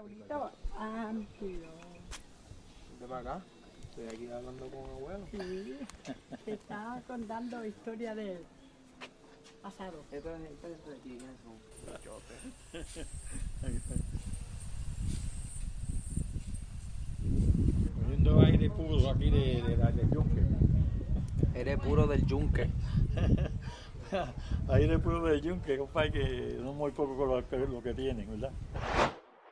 Ahorita amplio. Vente para acá. Estoy aquí hablando con abuelo. Sí, te estaba contando historia del pasado. Esto es de aquí, ¿quiénes son? Chote. Poniendo aire puro aquí del yunque. Eres puro del yunque. Aire puro del yunque, compadre, que no muy poco con lo que tienen, ¿verdad?